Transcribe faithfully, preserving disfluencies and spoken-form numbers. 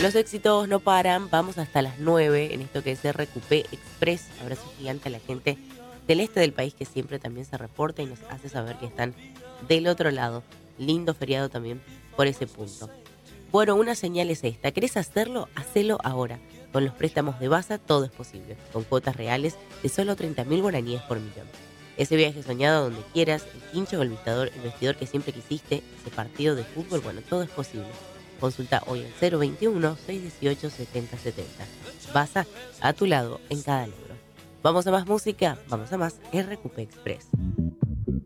Los éxitos no paran, vamos hasta las nueve en esto que es R Q P Express. Abrazo gigante a la gente del este del país que siempre también se reporta y nos hace saber que están del otro lado. Lindo feriado también por ese punto. Bueno, una señal es esta. ¿Querés hacerlo? Hacelo ahora. Con los préstamos de Baza todo es posible. Con cuotas reales de solo treinta mil guaraníes por millón. Ese viaje soñado donde quieras, el quincho o el vestidor, el vestidor que siempre quisiste, ese partido de fútbol, bueno, todo es posible. Consulta hoy al cero veintiuno, seiscientos dieciocho, setenta setenta. Baza a tu lado en cada logro. Vamos a más música, vamos a más R Q P Express.